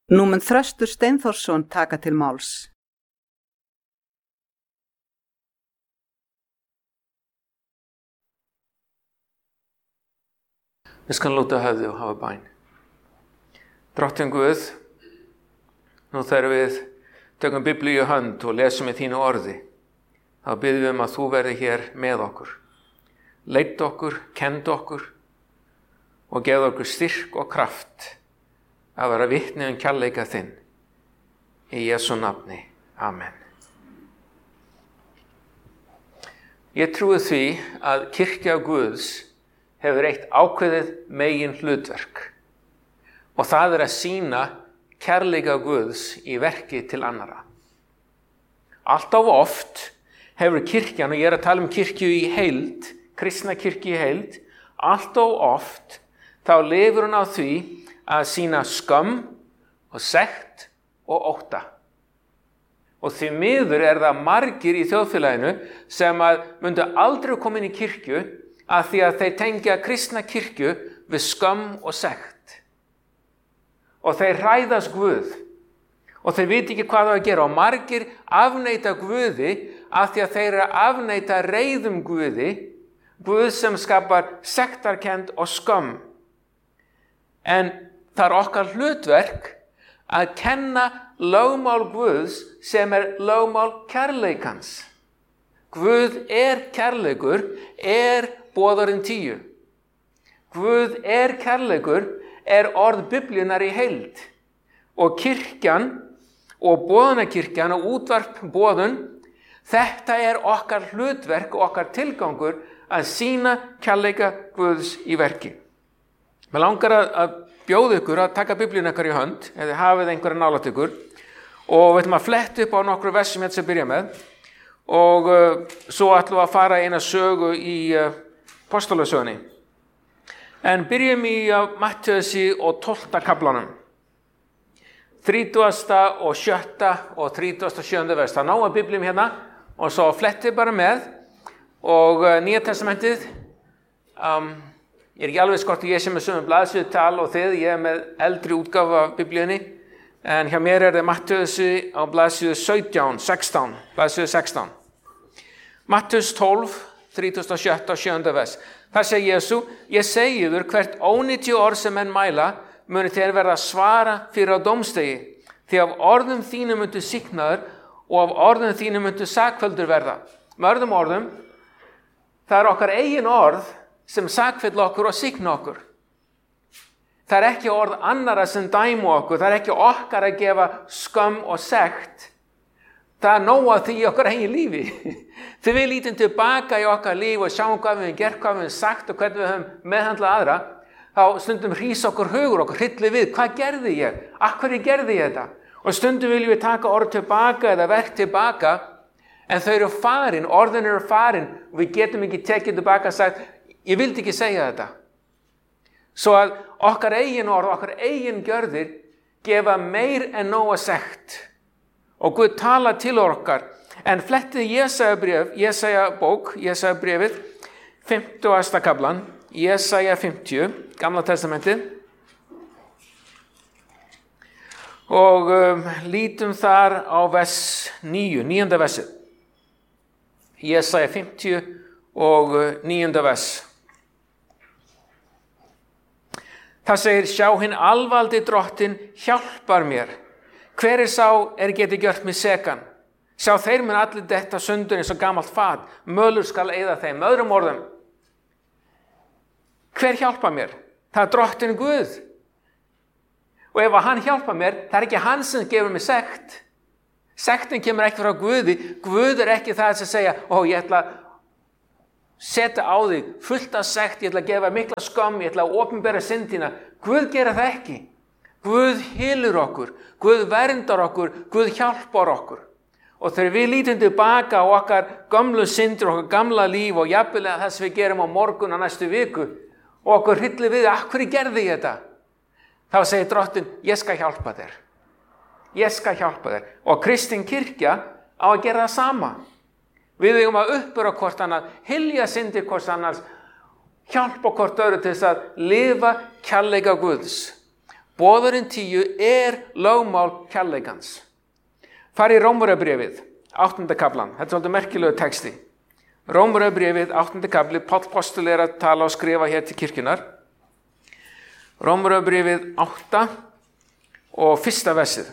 Nú mun Þröstur Steinþórsson taka til máls. Við skalum lúta höfði og hafa bæn. Drottinn Guð, nú þegar við tökum Biblíu í hönd og lesum í þínu orði, þá biðjum við að þú verði hér með okkur. Leitt okkur, kend okkur og gefðu okkur styrk og kraft að vera vitni kærleika þinn. Í Jesú nafni. Amen. Ég trúi því að kirkja Guðs hefur eitt ákveðið megin hlutverk og það að sýna kærleika Guðs í verki til annara. Alltof oft hefur kirkjan, og ég að tala kirkju í heild, kristna kirkju í heild, alltof oft þá lifir hún á því að sýna skömm og sekt og ótta. Og því miður það margir í þjóðfélaginu sem myndu aldrei koma inn í kirkju af því að þeir tengja kristna kirkju við skömm og sekt. Og þeir hræðast Guð og þeir viti ekki hvað það að gera og margir afneita Guði af því að þeir afneita reiðum Guði, Guð sem skapar sektarkennd og skömm. En það okkar hlutverk að kenna lögmál Guðs sem lögmál kærleikans. Guð kærleikur, boðarinn 10. Guð kærleikur, orð Biblíunnar í heild. Og kirkjan og boðunarkirkjan og útvarp boðun, þetta okkar hlutverk og okkar tilgangur að sýna kærleika Guðs í verki. Mér langar að bjóða ykkur að taka Biblíuna ykkar í hönd, eða hafið einhverja nálægt ykkur, og við ætlum að fletta upp á nokkru versum hérna sem byrja með, og svo ætlum við að fara eina sögu í Apostolasögunni. En byrjum í Mattheusi og 12. kaflanum. 30. og 7. og 37. vers. Það ná að Biblíum hérna, og svo flettið bara með, og Nýja testamentið, ég ekki alveg skort að ég sé með sömu blaðsíðutal og þið, ég með eldri útgáfu af Biblíunni, en hjá mér það Mattheusi á blaðsíðu 16, blaðsíðu 16. Mattheus 12, 37. og 7. vers. Þar segir Jesú, ég segi yður hvert ónýtju orð sem menn mæla, muni þér verða að svara fyrir á dómstegi, því af orðum þínum myndu sýknaður og af orðum þínum myndu sakfelldur verða. Með öðrum orðum, það okkar eigin orð sem sakfella okkur og sýkna okkur. Það ekki orð annara sem dæmu okkur, það ekki okkar að gefa skömm og sekt. Það nóg að því í okkar eigin lífi. Þegar við lítum tilbaka í okkar líf og sjáum hvað við höfum gert, hvað við höfum sagt og hvernig við höfum meðhandlað aðra, þá stundum hrís okkur hugur, okkur hryllir við, hvað gerði ég? Af hverju gerði ég þetta? Og stundum viljum við taka orð tilbaka eða verk tilbaka, en þau eru farin, orðin eru farin, og við getum ekki tekið tilbaka og sagt, ég vildi ekki segja þetta. Svo að okkar eigin orð, okkar eigin gjörðir gefa meir en nóga sekt. Og Guð tala til okkar. En flettið Jesaja bréfið, 50. kaflan, Jesaja 50, Gamla testamentið. Og lítum þar á vers 9. versið. Jesaja 50 og 9. vers. Það segir, sjá hinn alvaldi drottinn hjálpar mér. Hver sá geti gjört mig sekan? Sjá þeir mun allir detta sundur eins og gamalt fat. Mölur skal eyða þeim. Með öðrum orðum, hver hjálpar mér? Það drottinn Guð. Og ef hann hjálpar mér, það ekki hann sem gefur mig sekt. Sektin kemur ekki frá Guði. Guð ekki það sem segja, ég ætla að setja á þig fullt af sekt, ég ætla að gefa mikla skömm, ég ætla að opinbera syndina. Guð gera það ekki. Guð hylur okkur, Guð verndar okkur, Guð hjálpar okkur. Og þegar við lítum tilbaka á okkar gamlu syndir, okkar gamla líf og jafnvel það sem við gerum á morgun á næstu viku og okkur hryllir við, af hverju gerði ég þetta? Þá segir drottinn, ég skal hjálpa þér. Ég skal hjálpa þér. Og kristin kirkja á að gera það sama. Við eigum að uppbera hvort annað, hylja syndir hvort annars, hjálpa hvort öðru til þess að lifa kærleika Guðs. Boðorðin 10 lögmál kærleikans. Fari í Rómverjabréfið, 8. kaflan. Þetta svolítið merkilegu texti. Rómverjabréfið, 8. kafli, Páll postuli að tala og skrifa hér til kirkjunar. Rómverjabréfið 8 og 1. versið.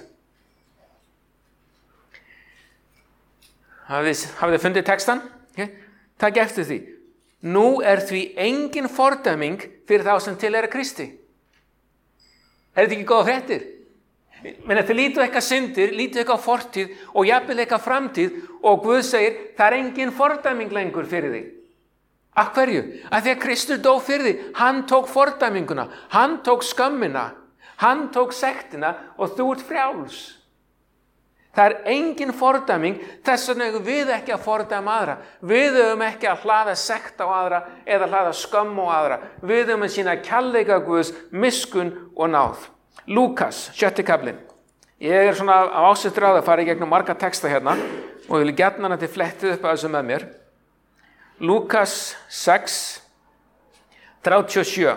Hafið þið fundið textan? Takk eftir því. Nú því engin fordæming fyrir þá sem tilheyra Kristi. Þetta ekki góða fréttir? Men þið lítu eitthvað syndir, lítu eitthvað fortíð og jafnvel eitthvað framtíð og Guð segir, það engin fordæming lengur fyrir þig. Af hverju? Af því að Kristur dó fyrir þig. Hann tók fordæminguna, hann tók skömmina, hann tók sektina og þú ert frjáls. Það engin fordæming, þess vegna eigum við ekki að fordæma aðra. Við eigum ekki að hlaða sekt á aðra eða hlaða skömm á aðra. Við eigum að sýna kærleika Guðs, miskunn og náð. Lúkas, 7. kaflinn. Ég svona á ásettur að fara í gegnum marga texta hérna og ég vil gjarnan að þið flettið upp að þessu með mér. Lúkas 6, 37.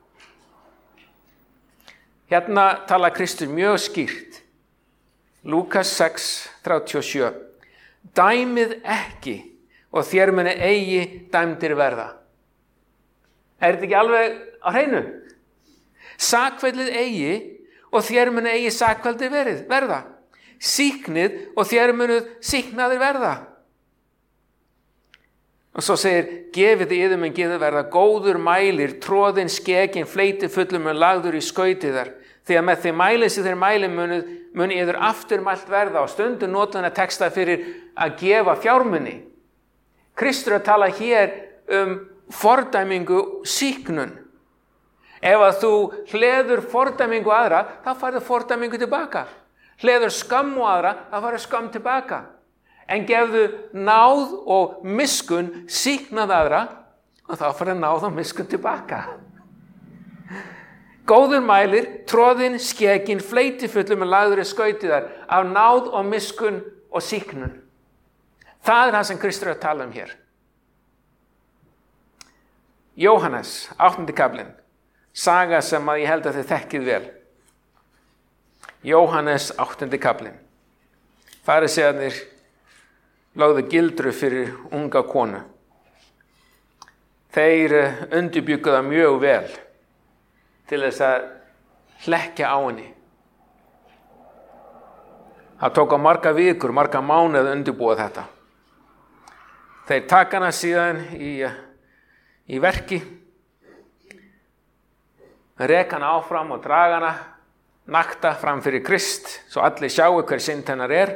Hérna tala Kristur mjög skýrt. Lúkas 6, 37. Dæmið ekki og þér muni eigi dæmdir verða. Þetta ekki alveg á hreinu? Sakfellið eigi og þér muni eigi sakveldi verða. Sýknið og þér munu sýknaðir verða. Og svo segir, gefið yður mun gefið verða, góður mælir, tróðin skegin, fleiti fullum og lagður í skautið þar. Því að með því mælið sem þeir mæli muni yður afturmælt verða og stundum notan að texta fyrir að gefa fjármuni. Kristur að tala hér fordæmingu sýknun. Ef að þú hleður fordæmingu aðra, þá færðu fordæmingu tilbaka. Hleður skömm á aðra, þá færðu skömm tilbaka. En gefðu náð og miskunn sýknað aðra, og þá færðu náð og miskunn tilbaka. Góður mælir, tróðin, skegin, fleitifullur með lagður í skautið þar, af náð og miskunn og sýknun. Það það sem Kristur að tala hér. Jóhannes, 8. kaflinn. Saga sem að ég held að þið þekkið vel. Jóhannes 8. kaflinn. Farisæarnir lögðu gildru fyrir unga konu. Þeir undirbjuggu það mjög vel til þess að hlekkja á henni. Það tók á marga vikur, marga mánuði að undirbúa þetta. Þeir taka hana síðan í verki, reka hana áfram og draga hana nakta fram fyrir Krist, svo allir sjáu hver synd hennar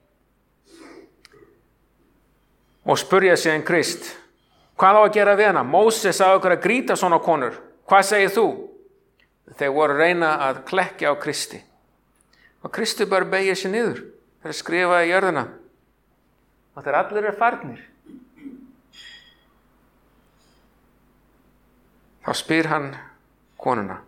og spurja síðan Krist, hvað á að gera við hana? Móses sagði okkur að grýta svona konur. Hvað segir þú? Þeir voru að reyna að klekkja á Kristi. Og Kristi bara beygir sér niður. Þeir skrifaði í jörðina. Og þeir allir farnir. Þá spyr hann konuna.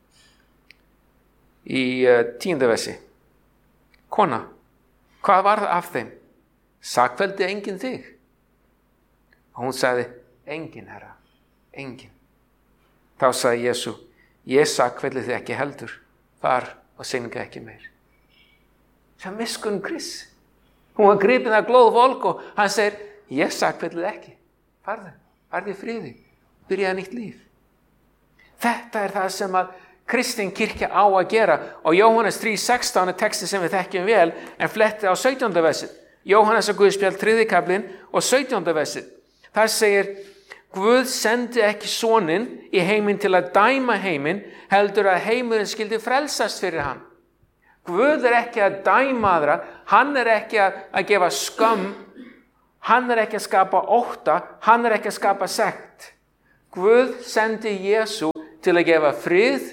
Í 10. versi. Kona, hvað varð af þeim? Sakfelldi enginn þig? Og hún sagði, enginn, herra, enginn. Þá sagði Jesú, ég sakfelli þig ekki heldur, far og synga ekki meir. Það miskunn Krists. Hún var gripin að glóð volk og hann segir, ég sakfelli þig ekki, farðu í friði, byrjaði nýtt líf. Þetta það sem að kristin kirkja á að gera og Jóhannes 3:16 texti sem við þekkjum vel en fletti á 17. versið. Jóhannes og Guðspjall 3. kaflinn og 17. versið. Þar segir, Guð sendi ekki soninn í heiminn til að dæma heiminn, heldur að heimurinn skyldi frelsast fyrir hann. Guð ekki að dæma aðra, hann ekki að gefa skömm, hann ekki að skapa ótta, hann ekki að skapa sekt. Guð sendi Jesú til að gefa frið,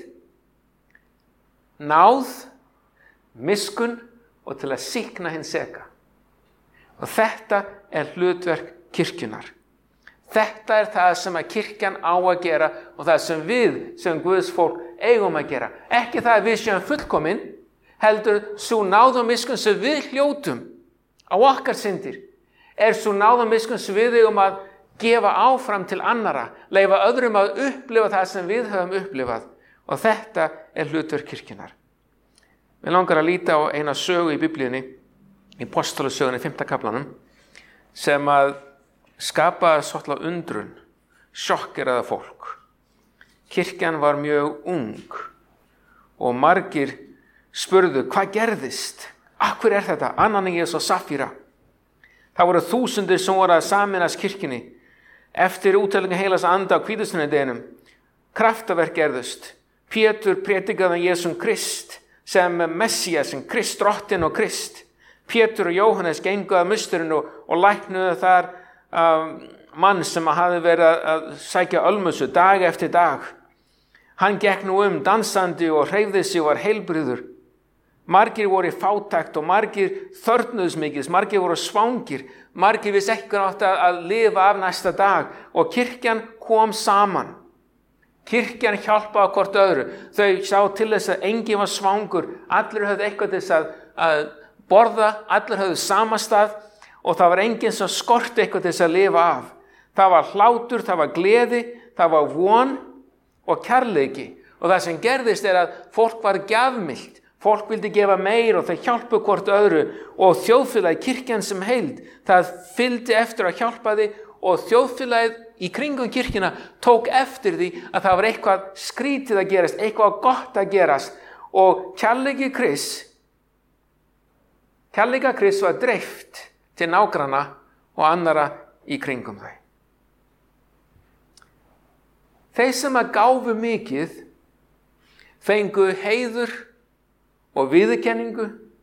náð, miskunn og til að sýkna hinn seka. Og þetta hlutverk kirkjunar. Þetta það sem að kirkjan á að gera og það sem við sem Guðs fólk eigum að gera. Ekki það að við séum fullkomin, heldur svo náð og miskunn sem við hljótum á okkar syndir. Svo náð og miskunn sem við eigum að gefa áfram til annara, leyfa öðrum að upplifa það sem við höfum upplifað Og þetta hlutverk kirkjunnar. Við langar að líta á eina sögu í Biblíunni, í Apostolasögunni 5. kaflanum, sem að skapaði svolítið undrun, sjokkeraða fólk. Kirkjan var mjög ung og margir spurðu, hvað gerðist? Af hverju þetta? Ananías og Safíra. Það voru þúsundir sem voru að sameinast kirkjunni. Eftir úttellingu heilags anda á hvítasunnudeginum, kraftaverk gerðust. Pétur predikaði Jesum Krist sem Messías, sem Krist drottinn og Krist. Pétur og Jóhannes gengu að musturinn og læknuðu þar mann sem hafði verið að sækja ölmusu dag eftir dag. Hann gekk nú dansandi og hreyfði sig og var heilbrigður. Margir voru í fátækt og margir þörfnuðsmikils, margir voru svangir, margir vissi ekki átt að lifa af næsta dag og kirkjan kom saman. Kirkjan hjálpaði hvort öðru. Þau sá til þess að enginn var svangur, allir höfðu eitthvað til þess að borða, allir höfðu samastað og það var enginn sem skorti eitthvað til þess að lifa af. Það var hlátur, það var gleði, það var von og kærleiki. Og það sem gerðist að fólk var gjafmillt. Fólk vildi gefa meir og þau hjálpu hvort öðru og þjóðfélagið, kirkjan sem heild, það fylgdi eftir að hjálpa því og þjóðfélagið í kringum kirkjuna tók eftir því að það var eitthvað skrítið að gerast, eitthvað gott að gerast og kærleika Krists var dreift til nágranna og annara í kringum þau. Þeir sem að gáfu mikið fengu heiður og viðurkenningu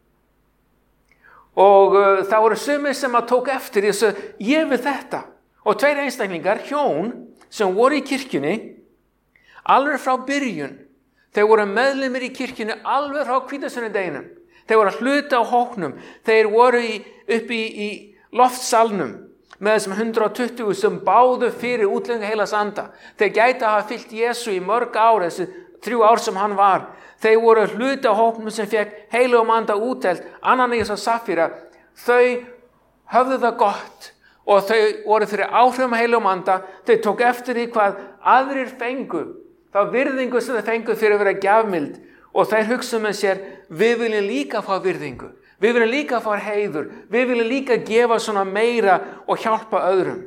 og það voru sumir sem að tók eftir þessu, ég vil þetta. Og 2 einstaklingar, hjón, sem voru í kirkjunni, alveg frá byrjun, þeir voru meðlimir í kirkjunni alveg frá hvítasunnudeginum. Þeir voru að hluta á hóknum, þeir voru uppi í loftsalnum með þessum 120 sem báðu fyrir útleggingu heilags anda. Þeir gætu að hafa fylgt Jesú í mörg ár, þessi 3 ár sem hann var. Þeir voru hluti á hópnum sem fekk heilagum anda útelt, Ananías og Safíra. Þau höfðu það gott og þau voru fyrir áhrifum heilagum anda. Þau tók eftir því hvað aðrir fengu, þá virðingu sem þau fengu fyrir að vera gjafmild. Og þeir hugsuðu með sér, við viljum líka fá virðingu, við viljum líka fá heiður, við viljum líka gefa svona meira og hjálpa öðrum.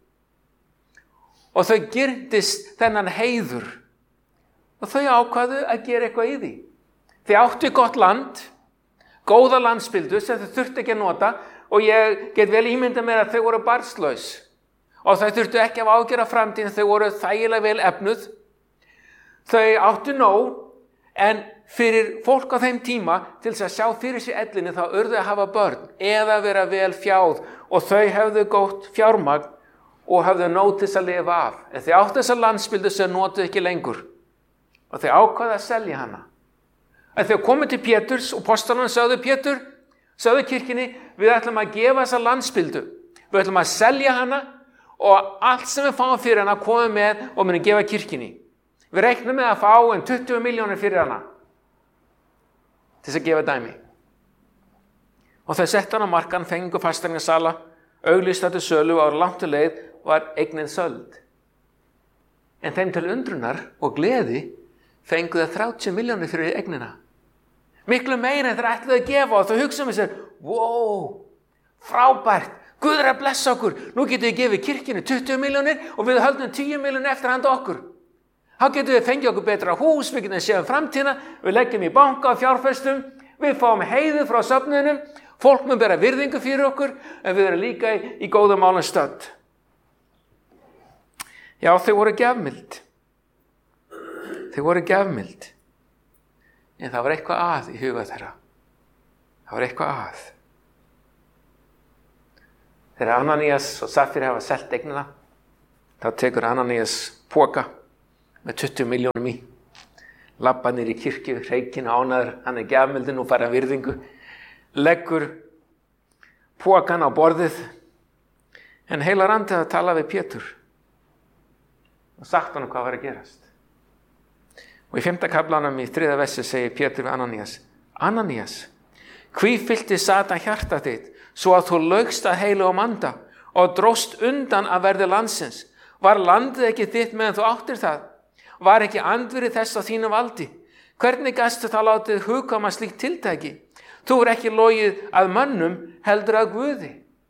Og þau girndist þennan heiður. Og þau ákvaðu að gera eitthvað í því. Þau áttu gott land, góða landspildu sem þau þurftu ekki að nota og ég get vel ímyndað mér að þau voru barnslaus. Og þau þurftu ekki að ágjöra framtíðin, þau voru þægilega vel efnuð. Þau áttu nóg, en fyrir fólk á þeim tíma til þess að sjá fyrir sér ellinni þá urðu að hafa börn eða vera vel fjáð og þau hefðu gott fjármagn og hefðu nóg til þess að lifa af. En þau áttu þessa landspildu sem notuðu ekki lengur. Og þau ákvaðu að selja hana. En þau komu til Péturs og apostlarnir sögðu, Pétur, sögðu kirkjunni, við ætlum að gefa þessa landspildu. Við ætlum að selja hana og allt sem við fáum fyrir hana komum með og munum gefa kirkjunni. Við reiknum með að fá 20 milljónir fyrir hana. Til þess að gefa dæmi. Og þau settu hana á markan, fengu fasteignasala, auglýstu til sölu og á langt leið var eignin söld. En þeim til undrunar og gleði fengu það 30 milljónir fyrir eignina. Miklu meira en þeir ætluðu að gefa og þau hugsa með sér, wow, frábært, Guð að blessa okkur, nú getum við gefið kirkjunni 20 milljónir og við höldum 10 milljónir eftir handa okkur. Þá getum við fengið okkur betra hús, við getum séð framtíðina, við leggjum í banka og fjárfestum, við fáum heiður frá söfnuðinum, fólk mun bera virðingu fyrir okkur, en við erum líka í góðum málum stödd. Já, þau voru gjafmild. Þau voru gjafmild. En það var eitthvað að í huga þeirra. Það var eitthvað að. Þegar Ananías og Safíra hafa selt eignina, þá tekur Ananías poka með 20 milljónum í, labbar niður í kirkju, reikinn ánæður, hann er gjafmildin og fær virðingu, leggur pokan á borðið, en heilar andi að tala við Pétur og sagt honum hvað var að gerast. Og í 5. kaflanum í 3. versi segir Pétur við Ananías, Ananías, hví fyllti Satan hjarta þitt, svo að þú laugst að heilagum anda og dróst undan að verði landsins? Var landið ekki þitt meðan þú áttir það? Var ekki andvirði þess á þínu valdi? Hvernig gastu þá látið hugkvæma slíkt tiltæki? Þú er ekki logið að mönnum heldur að Guði.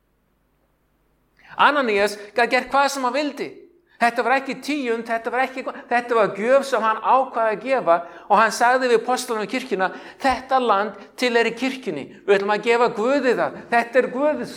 Ananías gat gert hvað sem hann vildi. Þetta var ekki tíund, þetta var gjöf sem hann ákvað að gefa og hann sagði við apostolana og kirkjuna, þetta land tilheyrir kirkjunni, við ætlum að gefa Guði það, þetta er Guðs.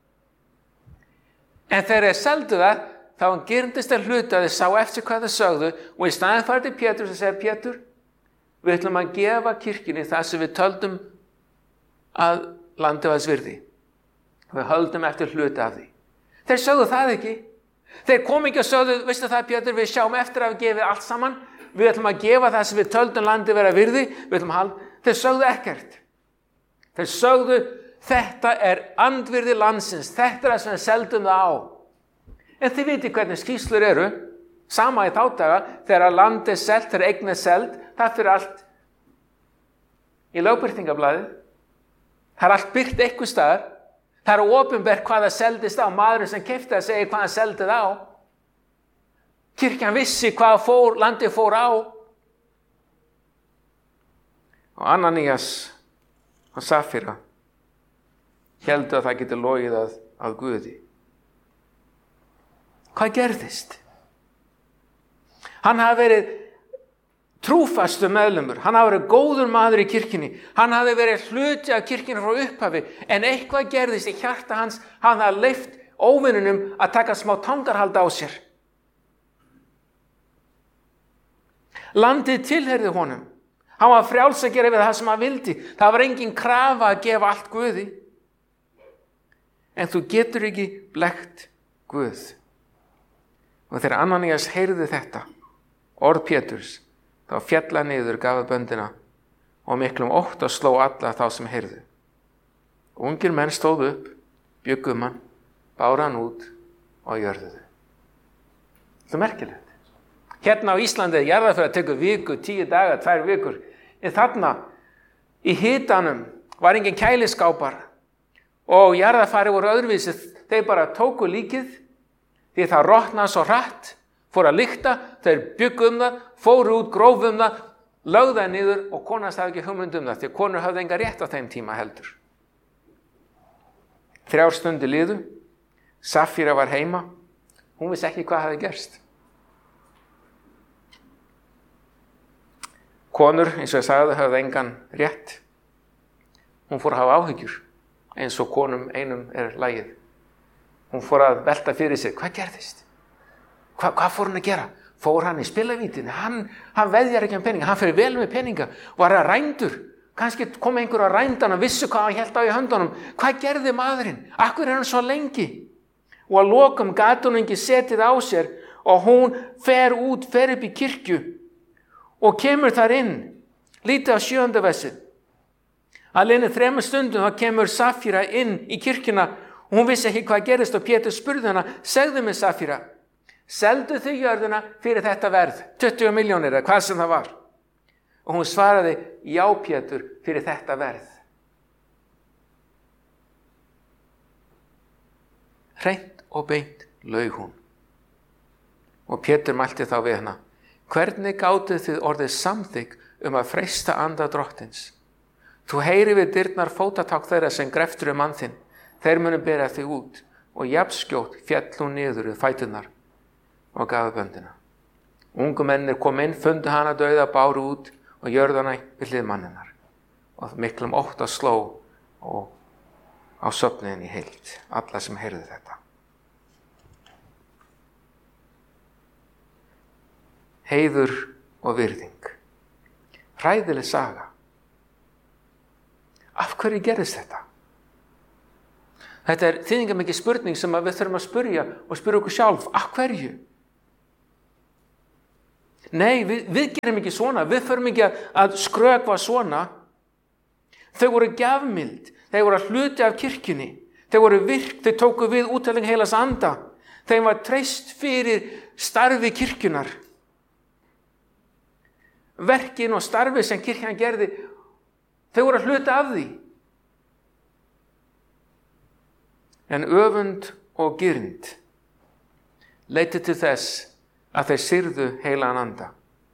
En þegar þeir seldu það, þá girndist þeir hluti að þeir sá eftir hvað þeir sögðu og í staðinn farið til Pétur og segir, Pétur, við ætlum að gefa kirkjunni það sem við töldum að landið var þess virði. Við höldum eftir hluti af því. Þeir sögðu það ekki. Þeir kom ekki og sögðu, veistu það Pétur, við sjáum eftir að við gefið allt saman, við ætlum að gefa það sem við töldum landið vera virði, þeir sögðu ekkert. Þeir sögðu, þetta er andvirði landsins, þetta er það sem við seldum það á. En þið viti hvernig skýrslur eru, sama í þá daga, þegar landið er selt, þegar eign er seld, það fyrir allt í lögbirtingablaðið, það er allt byrgt einhvers staðar. Það er opinbert hvað það seldist á. Maðurinn sem keypti það segir hvað hann seldi það á. Kirkjan vissi hvað landið fór á. Og Ananías og Safíra héldu að það geti logið að Guði. Hvað gerðist? Hann hafði verið trúfastur meðlimur, hann hafði verið góður maður í kirkjunni, hann hafði verið hluti af kirkjunni frá upphafi, en eitthvað gerðist í hjarta hans, hann hafði leyft óvinnunum að taka smá tangarhald á sér. Landið tilheyrði honum, hann var frjáls að gera við það sem hann vildi, það var engin krafa að gefa allt Guði. En þú getur ekki blekkt Guð. Og þegar Ananías heyrði þetta, orð Péturs, þá fjalla niður, gaf böndina og miklum ótta sló alla þá sem heyrðu. Ungir menn stóðu upp, bjuggu hann, báru hann út og jörðuðu. Það er merkilegt. Hérna á Íslandi er jarðarför að tekur viku, 10 daga, 2 vikur. En þarna í hitanum var engin kæliskápar og jarðarfari voru öðruvísi. Þeir bara tóku líkið því það rotnaði svo hratt, fór að lykta, þeir byggu það, fóru út, grófu það, lögðu það niður og konast hafði ekki hugmynd það, því konur hafði enga rétt á þeim tíma heldur. 3 stundir liðu, Safíra var heima, hún vissi ekki hvað hafði gerst. Konur, eins og ég sagði, hafði engan rétt. Hún fór að hafa áhyggjur, eins og konum einum er lagið. Hún fór að velta fyrir sig, hvað gerðist? Hvað fór hann að gera? Fór hann í spilavítin? Hann veðjar ekki peninga, hann fyrir vel með peninga. Var það rændur? Kannski kom einhver að rænda hann og vissu hvað hann hélt á í höndunum. Hvað gerði maðurinn? Akkur er hann svo lengi? Og að lokum gat hún ekki setið á sér og hún fer upp í kirkju og kemur þar inn. Lítið á 7. versið. Að liðnu 3 stundum þá kemur Safíra inn í kirkjuna og hún vissi ekki hvað gerðist og Pétur spurði hana, segðu mig Safíra, seldu þau jörðina fyrir þetta verð, 20 milljónir eða hvað sem það var. Og hún svaraði, já Pétur, fyrir þetta verð. Hreint og beint laug hún. Og Pétur mælti þá við hana, hvernig gátuð þið orðið samþykk að freista anda drottins? Þú heyri við dyrnar fótatak þeirra sem greftur mann þinn, þeir munu bera þig út og jafnskjótt féll hún niður við fæturnar og gaf böndina. Ungu mennir kom inn, fundu hana dauða, báru út og jörðana við hlið manninnar. Og miklum ótta sló og á söfniðin í heild, alla sem heyrðu þetta. Heiður og virðing. Hræðileg saga. Af hverju gerðist þetta? Þetta er þýðingarmikil spurning sem við þurfum að spyrja og spyrja okkur sjálf. Af hverju? Nei, við gerum ekki svona. Við förum ekki að skrökva svona. Þau voru gjafmild. Þau voru hluti af kirkjunni. Þau voru virk. Þau tóku við úttelling heilags anda. Þeim var treyst fyrir starfi kirkjunar. Verkin og starfi sem kirkjan gerði, þau voru hluti af því. En öfund og girnd leiddi til þess að þeir syrðu heilagan anda.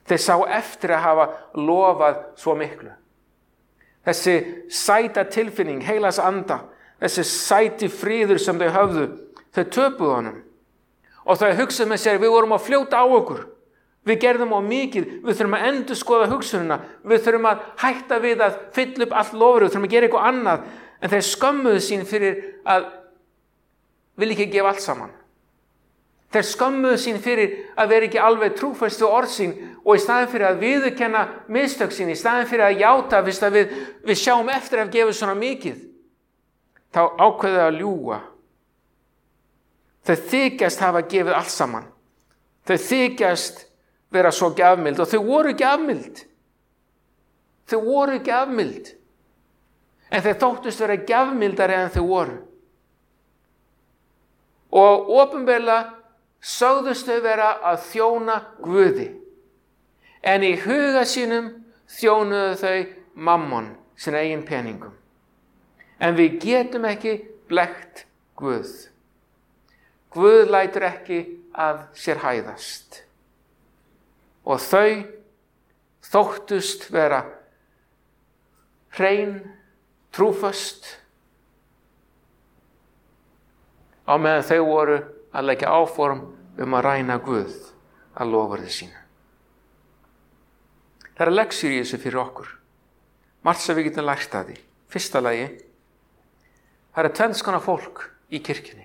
Þeir sá eftir að hafa lofað svo miklu. Þessi sæta tilfinning, heilags anda, þessi sæti fríður sem þau höfðu, þau töpuðu honum. Og þau hugsaðu með sér, við vorum að fljóta á okkur. Við gerðum á mikið, við þurfum að endurskoða hugsunina, við þurfum að hætta við að fylla upp allt lofur, við þurfum að gera eitthvað annað. En þeir skömmuðu sín fyrir að vilja ekki gefa allt saman. Þeir skömmuðu sín fyrir að vera ekki alveg trúfæst við orð sín og í staðinn fyrir að viðurkenna mistök sín, í staðinn fyrir að játa fyrst að við sjáum eftir að gefa svona mikið, þá ákveðu að ljúga. Þau þykjast hafa gefið allt saman. Þau þykjast vera svo gjafmild og þau voru gjafmild. Þau voru gjafmild. En þeir þóttust vera gjafmildari en þau voru. Og opinberlega sögðust þau vera að þjóna Guði. En í huga sínum þjónuðu þau mammon, sína eigin peningum. En við getum ekki blekkt Guð. Guð lætur ekki að sér hæðast. Og þau þóttust vera hrein, trúföst, á meðan þau voru að leggja áform að ræna Guð að lofurði sínu. Það eru leksyur í þessu fyrir okkur. Margt sem við getum lært af því. Fyrsta lagi, það eru tvenns konar fólk í kirkjunni.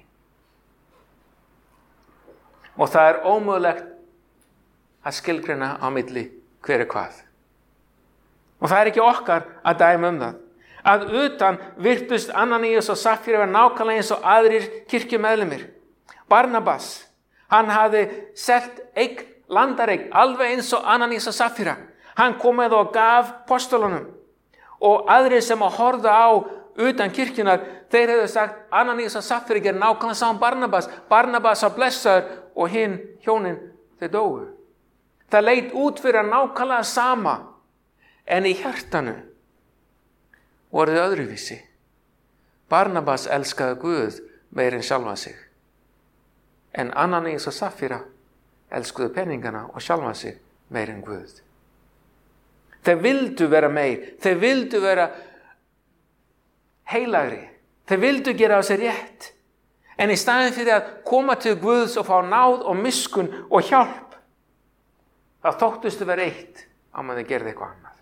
Og það er ómögulegt að skilgreina á milli hver hvað. Og það er ekki okkar að dæma það. Að utan virtust Ananías og Safíra vera nákvæmlega eins og aðrir kirkjumeðlimir. Barnabas, hann hafði selt landareign alveg eins og Ananías og Safíra. Hann kom með og gaf apostolunum. Og aðrir sem að horfa á utan kirkjunar, þeir hefðu sagt, Ananías og Safíra gerir nákvæmlega saman Barnabas. Barnabas var blessaður og hinn hjónin þeir dóu. Það leit út fyrir að nákvæmlega sama, en í hjartanu voru þau öðruvísi. Barnabas elskaði Guð meir en sjálfan sig. En Ananías og Safíra elskuðu peningana og sjálfan sig meir en Guð. Þeir vildu vera meir, þeir vildu vera heilagri, þeir vildu gera á sér rétt. En í staðinn fyrir að koma til Guðs og fá náð og miskun og hjálp, þá þóttustu vera eitt á meðan þeir gerði eitthvað annað.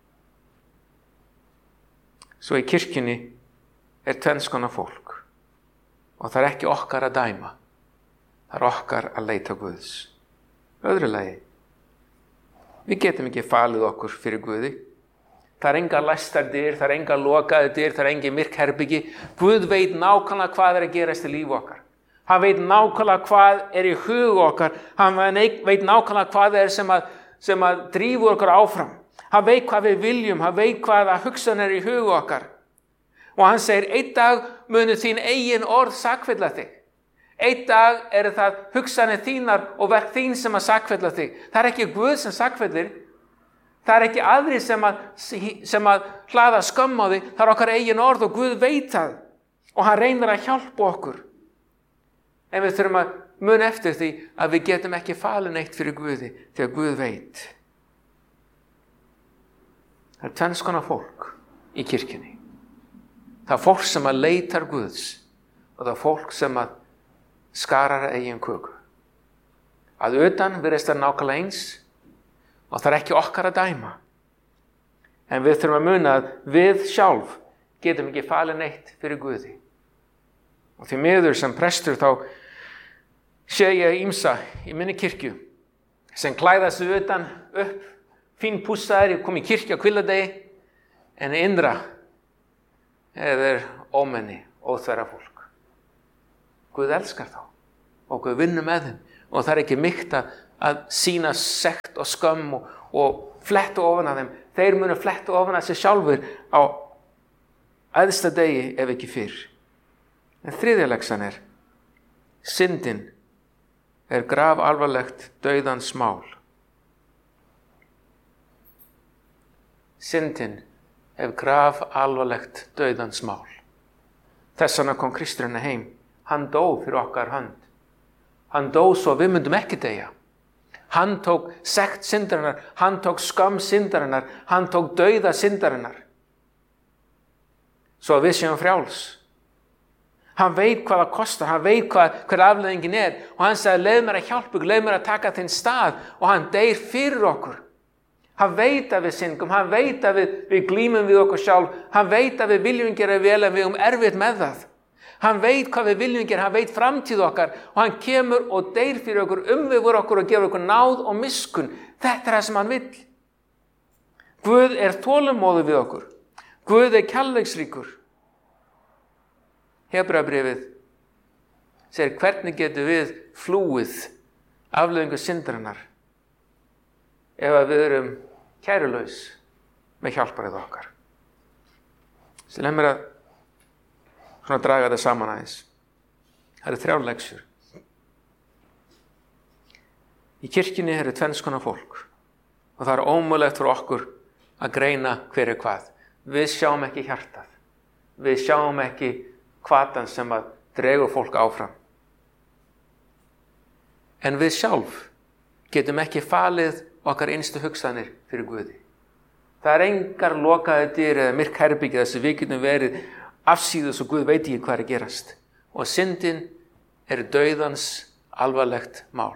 Svo í kirkjunni er tvenns konar fólk og það er ekki okkar að dæma, það er okkar að leita Guðs. Öðru lagi, við getum ekki falið okkur fyrir Guði. Það er enga læstar dyr, það er enga lokaði dyr, það er engi myrk herbyggi. Guð veit nákvæmlega hvað er að gerast í lífi okkar. Hann veit nákvæmlega hvað er í hug okkar. Hann veit nákvæmlega hvað er sem að drífur okkur áfram. Hann veit hvað við viljum, hann veit hvaða hugsan er í hug okkar. Og hann segir, einn dag munu þín eigin orð sakfella þig. Einn dag eru það hugsanir þínar og verk þín sem að sakfella þig. Það er ekki Guð sem sakfellir. Það er ekki aðri sem að hlaða skömm á þig. Það er okkar eigin orð og Guð veit það. Og hann reynir að hjálpa okkur. En við þurfum að muna eftir því að við getum ekki falið neitt fyrir Guði því að Guð veit. Það er tvenns konar fólk í kirkjunni. Það er fólk sem að leitar Guðs og það er fólk sem að skarar eigin köku. Að utan virðist það nákvæmlega eins og það er ekki okkar að dæma. En við þurfum að muna að við sjálf getum ekki falið neitt fyrir Guði. Og því miður sem prestur þá sé ég ýmsa í minni kirkju sem klæða sig utan upp, fín pússaðir, kom í kirkju á hvíldardegi, en innra er ómenni, óþverra fólk. Guð elskar þá og Guð vinnur með þeim og það er ekki mýkt að sýna sekt og skömm og fletta ofan af þeim. Þeir munu fletta ofan af sér sjálfur á æðsta degi ef ekki fyrr. En þriðja leksan er, syndin er grafalvarlegt dauðans mál. Syndin er grafalvarlegt dauðans mál. Þess vegna kom Kristurinn heim. Hann dó fyrir okkar hönd. Hann dó svo við myndum ekki deyja. Hann tók sekt syndarinnar, hann tók skömm syndarinnar, hann tók dauða syndarinnar. Svo að við séum frjáls. Hann veit hvað það kostar, hann veit hver afleiðingin og hann sagði, leið mér að hjálpa ykkur, leið mér að taka þinn stað og hann deyr fyrir okkur. Hann veit að við syndum, hann veit að við glímum við okkur sjálf, hann veit að við viljum gera vel en við erfitt með það. Hann veit hvað við viljum gera, hann veit framtíð okkar og hann kemur og deyr fyrir okkur, umvefur okkur og gefur okkur náð og miskunn. Þetta það sem hann vill. Guð þolinmóður við okkur. Guð kærleiksríkur. Hebreabréfið segir hvernig getum við flúið afleiðingu syndarinnar ef við erum kærulaus með hjálparið okkar. Svo leið mér að draga þetta saman aðeins. Það eru 3 leksjur. Í kirkjunni eru 2 konar fólk og það er ómögulegt fyrir okkur að greina hver hvað. Við sjáum ekki hjartað. Við sjáum ekki hvatan sem að dregur fólk áfram. En við sjálf getum ekki falið okkar innstu hugsanir fyrir Guði. Það er engar lokaðir dyr eða myrk herbergi þess að við getum verið afsíðus og Guð veit ekki hvað að gerast. Og syndin dauðans alvarlegt mál.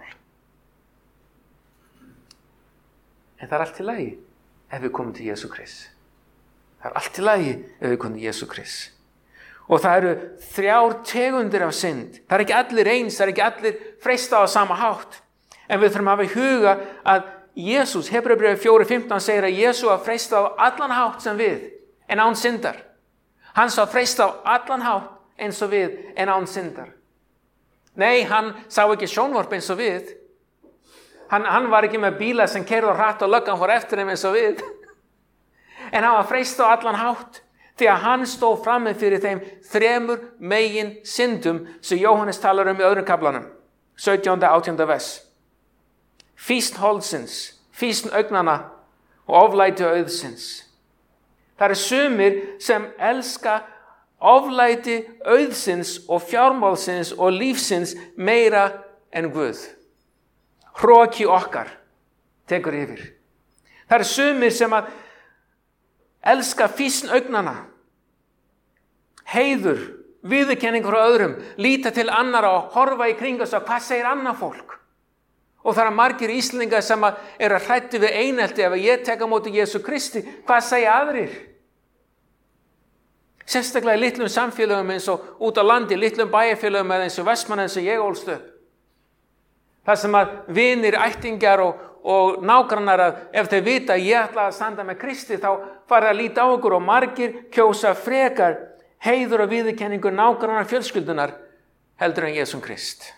En það er allt í lagi ef við komum til Jesú Krist. Það er allt í lagi ef við komum til Jesú Krist. Og það eru 3 tegundir af synd. Það er ekki allir eins, það er ekki allir freistað á sama hátt. En við þurfum að hafa í huga að Jesús, Hebreabréfið 4:15 segir að Jesú var freistað á allan hátt sem við, en án syndar. Hann sá freistað á allan hátt eins og við, en án syndar. Nei, hann sá ekki sjónvarp eins og við. Hann var ekki með bíla sem keyrðu hratt og löggan fór eftir þeim eins og við. En hann var freistað á allan hátt. Því að hann stóð frammi fyrir þeim 3 megin syndum sem Jóhannes talar í öðrum kaflanum, 17. og 18. vers. Fýsn holdsins, fýsn augnanna og oflæti auðsins. Það eru sumir sem elska oflæti auðsins og fjármálsins og lífsins meira en Guð. Hroki okkar tekur yfir. Það eru sumir sem að elska fýsn augnanna, heiður, viðurkenning frá öðrum, líta til annara og horfa í kring og svo hvað segir annað fólk. Og það eru margir Íslendingar sem eru hræddir við einelti ef ég tek á móti Jesú Kristi, hvað segja aðrir? Sérstaklega í litlum samfélögum eins og út á landi, litlum bæjarfélögum eða eins og Vestmannaeyjum eins og ég ólst upp. Það sem að vinir, ættingjar og nágrannar að ef þeir vita að ég ætla að standa með Kristi þá fara að líta á okkur og margir kjósa frekar heiður og viðurkenningu nágrannar fjölskyldunar heldur en Jesú Krist.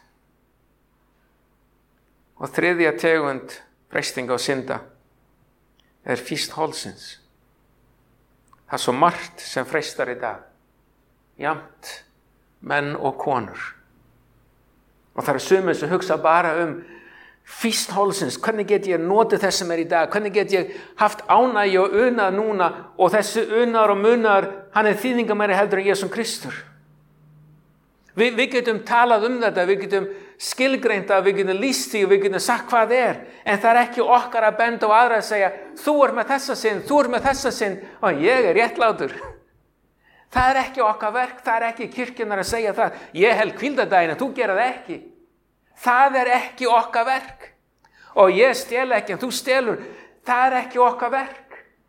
Og 3. tegund freistinga og synda fýsn holdsins. Það er svo margt sem freistar í dag, jafnt menn og konur. Og það eru sumir sem hugsa bara fýsn holdsins, hvernig get ég notið þess sem í dag, hvernig get ég haft ánægju og unað núna og þessi unaður og munaður, hann þýðingameiri heldur en Jesú Kristur. Við getum talað þetta, við getum skilgreint það, við getum lýst því og við getum sagt hvað en það er ekki okkar að benda á aðra að segja, þú með þessa synd, þú með þessa synd og ég réttlátur. Það er ekki okkar verk, það er ekki kirkjunnar að segja það. Ég held hvíldardaginn en þú gera það ekki. Það er ekki okkar verk. Og ég stel ekki en þú stelur. Það er ekki okkar verk.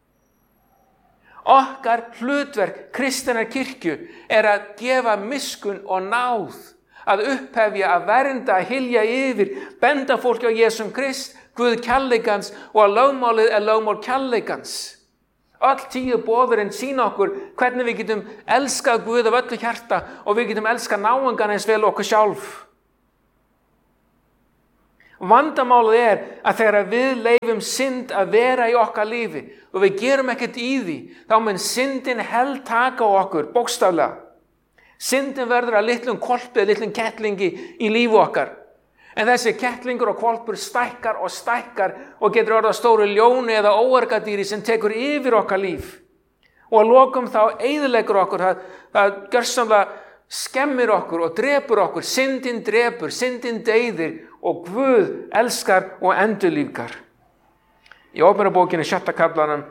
Okkar hlutverk kristinnar kirkju að gefa miskunn og náð, að upphefja, að vernda, að hylja yfir, benda fólki á Jesú Krist, Guð kærleikans og að lögmálið lögmál kærleikans. Öll 10 boðurinn sýna okkur hvernig við getum elskað Guð af öllu hjarta og við getum elskað náungan eins vel okkur sjálf. Vandamálið að þegar við leifum synd að vera í okkar lífi og við gerum ekkert í því, þá mun syndin heltaka á okkur, bókstaflega. Syndin verður að litlum hvolpi, litlum kettlingi í lífi okkar. En þessi kettlingur og hvolpur stækkar og getur orðið að stóru ljóni eða óargadýri sem tekur yfir okkar líf. Og að lokum þá eyðileggur okkur, það gjörsamlega skemmir okkur og drepur okkur, syndin drepur, syndin deyðir og Guð elskar og endurlífgar. Í Åpenbarabókinni 6. kaflanum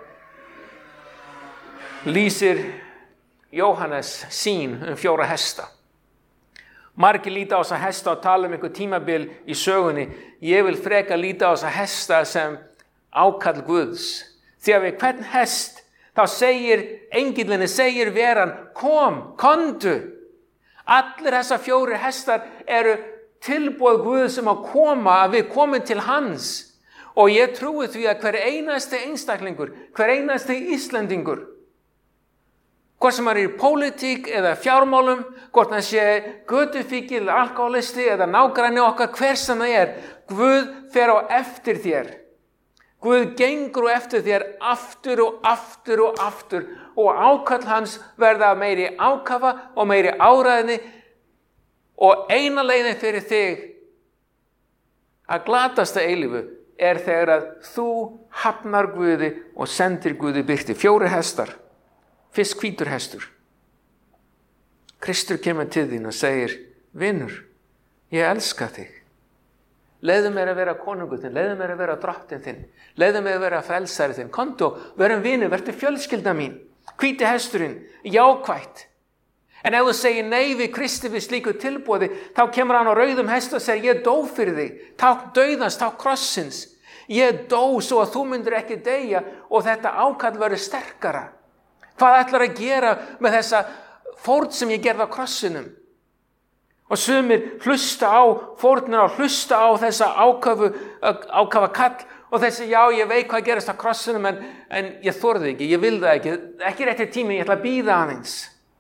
lýsir Jóhannes sýn 4 hesta. Margir líta á þessa hesta og tala einhver tímabil í sögunni. Ég vil freka líta á þessa hesta sem ákall Guðs. Því að við hvern hest þá engillinn segir veran, komdu. Allir þessa 4 hestar eru tilboð Guðs að koma, að við komum til hans. Og ég trúi því að hver einasti einstaklingur, hver einasti Íslendingur, hvort sem er í pólitík eða fjármálum, hvort hann sé götufíkil, alkoholisti eða nágranni okkar, hver sem það er, Guð fer á eftir þér. Guð gengur á eftir þér aftur og aftur og aftur og ákall hans verða meiri ákafa og meiri áræðni og eina leiðin fyrir þig að glatasta eilífu er þegar að þú hafnar Guði og sendir Guði birti. 4 hestar, fyrst hvítur hestur. Kristur kemur til þín og segir, vinur, ég elska þig. Leiðu mér að vera konungur þinn, leiðu mér að vera drottinn þinn, leiðu mér að vera frelsari þinn. Komdu og verum vinur, vertu fjölskylda mín. Hvíti hesturinn, jákvætt. En ef þú segir nei við Kristi við slíku tilboði, þá kemur hann á rauðum hest og segir, ég dó fyrir þig, takk dauðans, takk krossins. Ég dó svo að þú myndir ekki deyja og þetta ákall verður sterkara. Hvað ætlar að gera með þessa fórn sem ég gerði á krossinum? Og sumir hlusta á fórnina og hlusta á þessa ákafa kall og þessi, já, ég veit hvað gerast á krossinum en ég þorði ekki, ég vil það ekki rétti tími, ég ætla að bíða aðeins.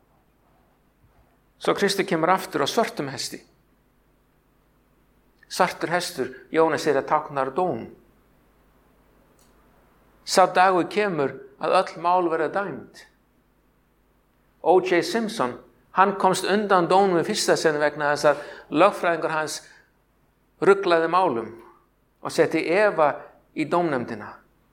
Svo Kristur kemur aftur á svörtum hesti. Svartur hestur, Jónas segir að táknar dóm. Sá dagur kemur að öll mál verða dæmd. O.J. Simpson, hann komst undan dómum í fyrsta sinn vegna þess að lögfræðingur hans ruglaði málum og setti efa í dómnefndina.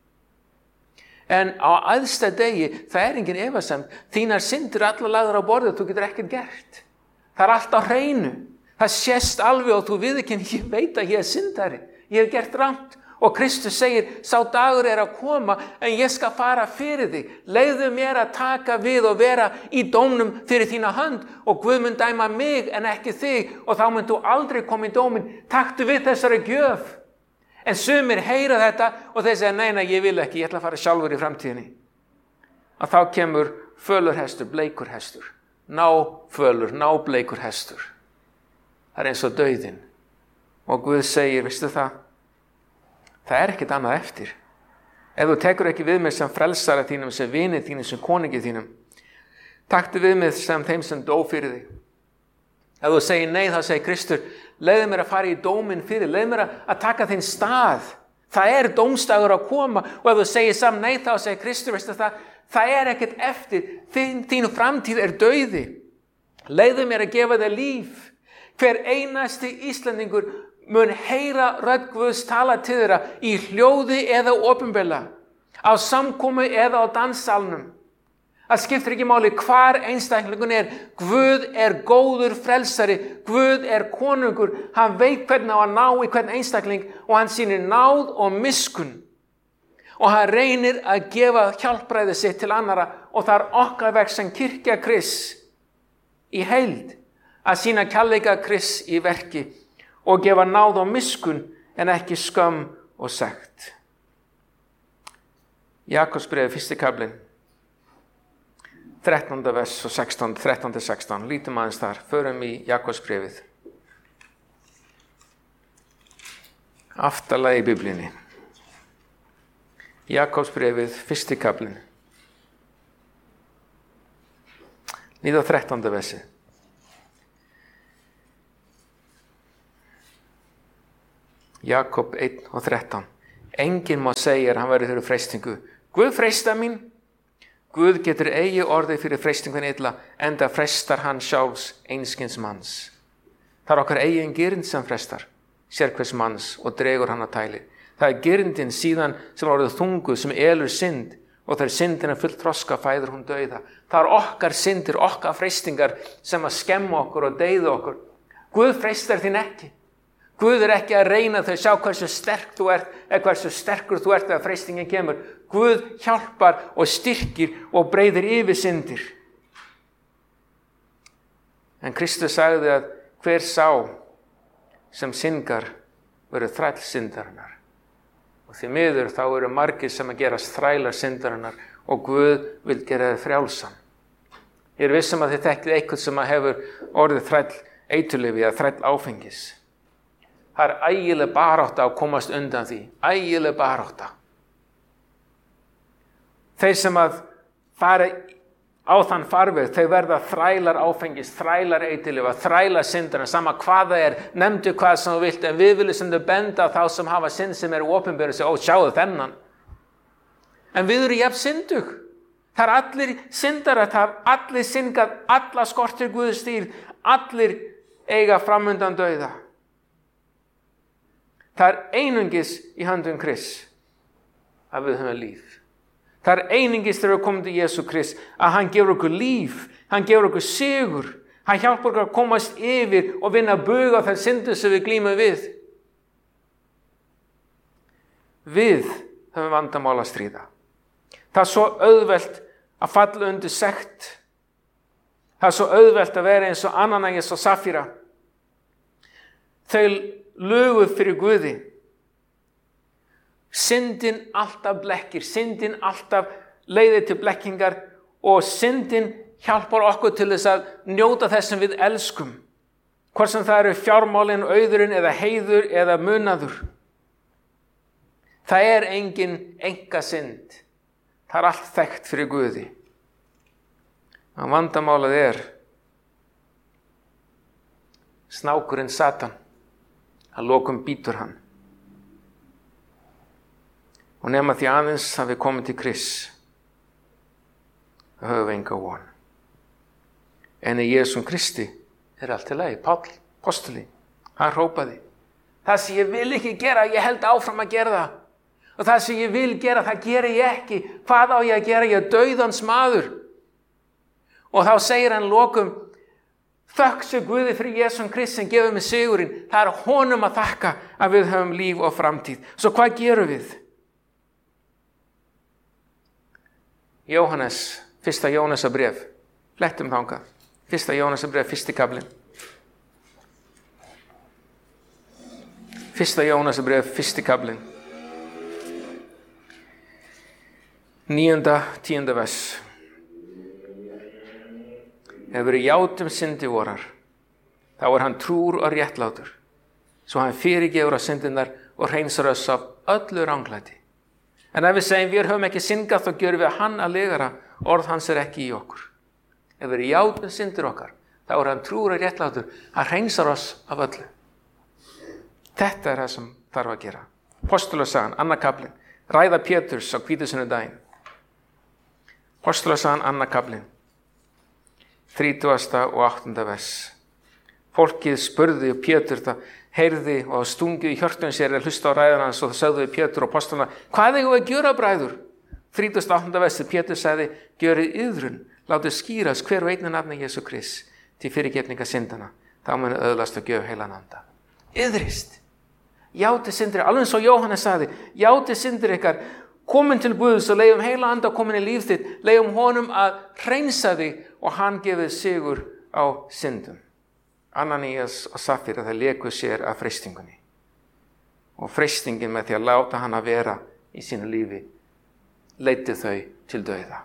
En á æðsta degi, það er engin efasemd, þínar syndir allar lagðar á borðið, þú getur ekkert gert. Það er allt á hreinu. Það sést alveg og þú viðurkennir, ég veit að ég er syndari, ég hef gert rangt. Og Kristus segir, sá dagur er að koma, en ég skal fara fyrir þig. Leyfðu mér að taka við og vera í dómnum fyrir þína hönd og Guð mun dæma mig en ekki þig og þá mun þú aldrei koma í dóminn. Taktu við þessari gjöf. En sumir heyra þetta og þeir segja, nei, ég vil ekki, ég ætla að fara sjálfur í framtíðinni. Og þá kemur fölur hestur, bleikur hestur. Náfölur, nábleikur hestur. Það er eins og dauðinn. Og Guð segir, veistu það? Það er ekkert annað eftir. Ef þú tekur ekki við mig sem frelsara þínum, sem vini þínum, sem konungi þínum, taktu við mig sem þeim sem dó fyrir þig. Ef þú segir nei, þá segir Kristur, leyfðu mér að fara í dóminn fyrir, leyfðu mér að taka þinn stað. Það er dómstagur að koma og ef þú segir saman nei, þá segir Kristur, veistu það er ekkert eftir, þín framtíð er dauði. Leyfðu mér að gefa þér líf. Hver einasti Íslendingur mun heyra rödd Guðs tala til þeirra í hljóði eða opinberlega, á samkomu eða á danssalnum. Það skiptir ekki máli hvar einstaklingun er. Guð er góður frelsari, Guð er konungur, hann veit hvernig á að ná í hvern einstakling og hann sýnir náð og miskunn. Og hann reynir að gefa hjálpræði sitt til annara og það er okkar verk sem kirkja Krists í heild að sýna kærleika Krists í verki og gefa náð og miskunn en ekki skömm og sekt. Jakobsbréfið 1. kaflinn, 13. vers og 13-16. Lítum aðeins þar, förum í Jakobsbréfið. Aftarlega í Biblíunni. Jakobsbréfið 1. kaflinn. Líða 13. versi. Jakob 1 og 13. Enginn má segja hann verður fyrir freistingu. Guð freista mín. Guð getur eigi orðið fyrir freistingun illa, enda freistar hann sjálfs einskins manns. Það er okkar eigin girnd sem freistar, sérhvers manns og dregur hann að tæli. Það er girndin síðan sem orðið þunguð sem elur synd og þegar syndin er fullt þroska fæður hún dauða. Það er okkar syndir, okkar freistingar sem að skemma okkur og deyða okkur. Guð freistar þín ekki. Guð ekki að reyna þau, sjá hversu sterk þú ert, eða hversu sterkur þú ert þegar freistingin kemur. Guð hjálpar og styrkir og breiðir yfir syndir. En Kristus sagði að hver sá sem syngar verður þræll syndarinnar. Og því miður þá eru margir sem að gerast þrælar syndarinnar og Guð vil gera þér frjálsan. Ég viss að þið þekkið eitthvað sem að hefur orðið þræll eiturlyfja eða þræll áfengis. Það ægileg barátta að komast undan því. Ægileg barátta. Þeir sem að fara á þann farveg, þau verða þrælar áfengis, þrælar eiturlyfja, þrælar syndarna, sama hvað það er, nefndu hvað sem þú vilt, en við viljum sem þau benda þá sem hafa synd sem eru opinberu og segja, ó, sjáðu þennan. En við erum jafn syndug. Það allir syndarar, það allir syngað, alla skortir Guðs stíl, allir eiga framundan dauða. Það einungis í höndum Krists að við höfum líf. Það einungis þegar við komum til Jesú Krist að hann gefur okkur líf, hann gefur okkur sigur, hann hjálpar okkur að komast yfir og vinna bug á þær syndir sem við glímum við. Við höfum vandamál að stríða. Það er svo auðvelt að falla undir sekt. Það er svo auðvelt að vera eins og Ananias og Safíra. Þau lugu fyrir Guði. Syndin alltaf blekkir, syndin alltaf leiðir til blekkingar og syndin hjálpar okkur til þess að njóta þess sem við elskum. Hvort sem það eru fjármálin, auðurinn eða heiður eða munaður. Það er engin einkasynd. Það er allt þekkt fyrir Guði. En vandamálið er snákurinn Satan. Að lokum bítur hann. Og nema því aðeins að við komum til Krists, þá höfum við enga von. En í Jesum Kristi er allt í lagi. Páll, apostoli, hann hrópaði. Það sem ég vil ekki gera, ég held áfram að gera það. Og það sem ég vil gera, það geri ég ekki. Hvað á ég að gera? Ég er dauðans maður. Og þá segir hann lokum, þökk sé Guði fyrir Jesum Krist sem gefur mig sigurinn. Það er honum að þakka að við höfum líf og framtíð. Svo hvað gerum við? Jóhannes, fyrsta Jóhannesarbréf. Flettum þangað. Fyrsta Jóhannesarbréf, fyrsti kaflinn. Fyrsta Jóhannesarbréf, fyrsti kaflinn. 9. 10. vers. Ef við játum syndi vorar, þá er hann trúr og réttlátur, svo hann fyrirgefur á syndirnar og hreinsar oss af öllu ranglæti. En ef við segjum við höfum ekki syndgað, þá gjörum við hann að legara, orð hans er ekki í okkur. Ef við játum syndir okkar, þá er hann trúr og réttlátur, hann hreinsar oss af öllu. Þetta er það sem þarf að gera. Apostolasagan, 2. kaflinn, ræða Péturs á hvítusunnudaginn. Apostolasagan, 2. kaflinn. 30. og 8. vers. Fólkið spurði og Pétur það heyrði og stungið í hjörtum sér að hlusta á ræðan hans og það sögðu við Pétur og apostolana, hvað eigum við að gjöra, bræður? 38. versi, Pétur sagði, gjörið iðrun, látið skýrast hver og einu nafni Jesú Krist til fyrirgefninga syndana, þá muni öðlast og gjöf heilan anda. Iðrist, játið syndir, alveg svo Jóhannes sagði, játið syndir ykkar, komin til Guðs og leiðum heila anda komin í líf þitt, leiðum honum að hreinsa þig og hann gefið sigur á syndum. Ananias og Safíra, það leku sér af freistingunni. Og freistingin með því að láta hann að vera í sínu lífi, leiddi þau til dauða.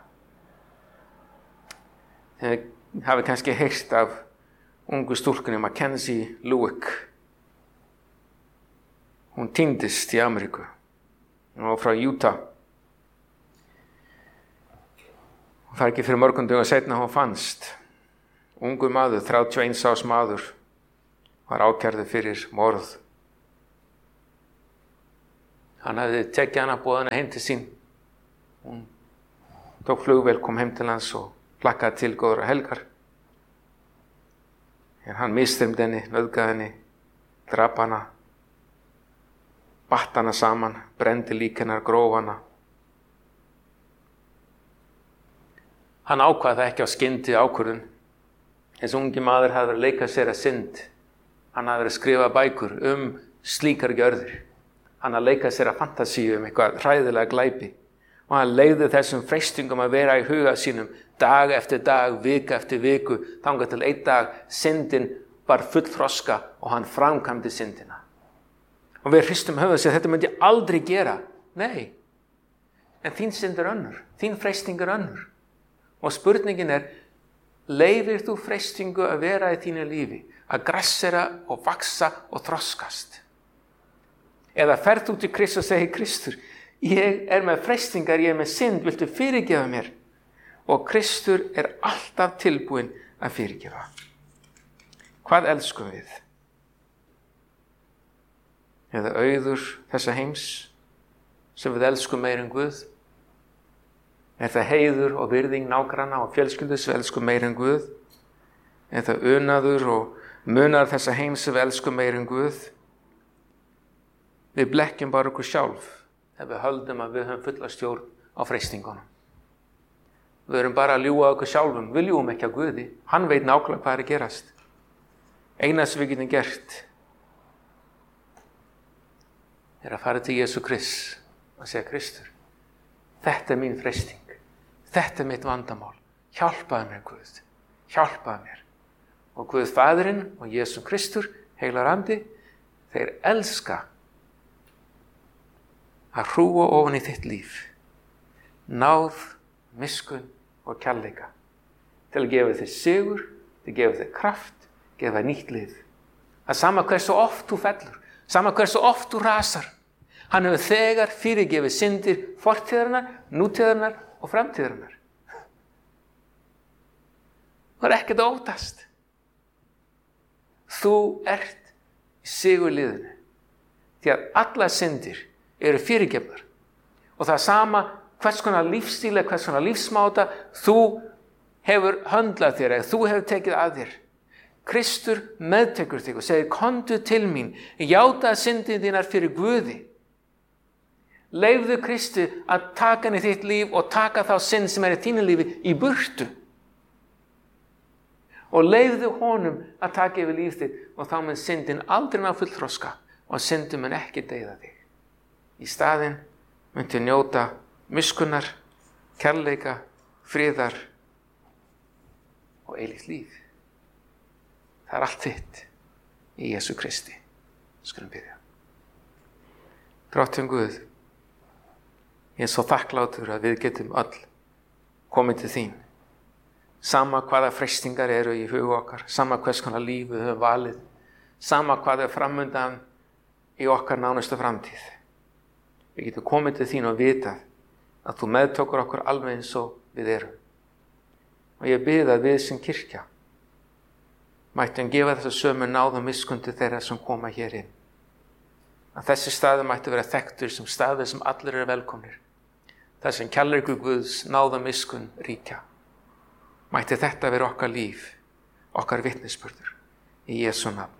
Þið hafi kannski heyrt af ungu stúlkunni Mackenzie Lueck. Hún týndist í Ameríku. Hún var frá Utah. Það er ekki fyrir mörgum dögum seinna hún fannst. Ungur maður, 31 árs maður, var ákærður fyrir morð. Hann hafði tekið hana, boðið hana heim til sín. Hún tók flugvél, kom heim til hans og hlakkaði til góðra helgar. En hann misþyrmdi henni, nauðgaði henni, drap hana, batt hana saman, brendi lík hennar, gróf hana. Hann ákvað það ekki á skyndi ákvörðun. Þessi ungi maður hafði verið að leika sér að synd Hann hafði verið að skrifa bækur slíkar gjörðir. Hann hafði leikað sér að fantasíu eitthvað hræðilega glæpi. Og hann leyfði þessum freistingum að vera í huga sínum dag eftir dag, vika eftir viku, þangað til einn dag syndin var fullþroska og hann framkvæmdi syndina. Og við hristum höfuð og segja, þetta myndi ég aldrei gera. Nei, en þín synd önnur, þín freisting önnur. Og spurningin leyfir þú freistingu að vera í þínu lífi, að grassera og vaksa og þroskast? Eða ferð þú til Kristus og segir, Kristur, ég með freistingar, ég með synd, viltu fyrirgefa mér? Og Kristur alltaf tilbúinn að fyrirgefa. Hvað elskum við? Eða auður þessa heims sem við elskum meir en Guð? Það heiður og virðing nágranna og fjölskyldu sem við elskum meir en Guð? Það unaður og munar þessa heims sem við elskum meir en Guð? Við blekkjum bara okkur sjálf ef við höldum að við höfum fulla stjórn á freistingunum. Við erum bara að ljúga okkur sjálfum. Við ljúgum ekki á Guði. Hann veit nákvæmlega hvað að gerast. Eina sem við getum gert að fara til Jesú Krist og segja, Kristur, þetta mín freisting. Þetta mitt vandamál. Hjálpaðu mér, Guð. Hjálpaðu mér. Og Guð Faðirinn og Jesú Kristur, heilar andi, þeir elska að hrúa ofan í þitt líf. Náð, miskunn og kærleika. Til að gefa þér sigur, til að gefa þér kraft, gefa þér nýtt líf. Að sama hversu oft þú fellur, sama hversu oft þú rasar. Hann hefur þegar fyrirgefið syndir fortíðarinnar, nútíðarinnar og framtíðarinnar. Það ekkert að óttast. Þú ert í sigurliðinu. Því að allar syndir eru fyrirgefnar. Og það sama hvers konar lífstíla, hvers konar lífsmáta þú hefur höndlað þér eða þú hefur tekið að þér. Kristur meðtekur þig og segir, komdu til mín, játa syndin þínar fyrir Guði. Leyfðu Kristi að taka hann í þitt líf og taka þá synd sem í þínu lífi í burtu. Og leyfðu honum að taka yfir líf þitt og þá mun syndin aldrei ná fullþroska og syndin mun ekki deyða þig. Í staðinn muntu njóta miskunnar, kærleika, friðar og eilíft líf. Það allt þitt í Jesú Kristi. Skulum biðja. Drottinn Guð, ég svo þakklátur að við getum öll komið til þín. Sama hvaða freistingar eru í huga okkar, sama hvers konar líf við höfum valið, sama hvað framundan í okkar nánustu framtíð. Við getum komið til þín og vitað að þú meðtökur okkur alveg eins og við erum. Og ég bið að við sem kirkja mættum gefa þessa sömu náð og miskunn til þeirra sem koma hér inn. Að þessi staður mættu vera þekktur sem staður sem allir eru velkomnir. Það sem kærleikur Guðs náð og miskunn ríkja. Mætti þetta vera okkar líf, okkar vitnisburður. Í Jesú nafni.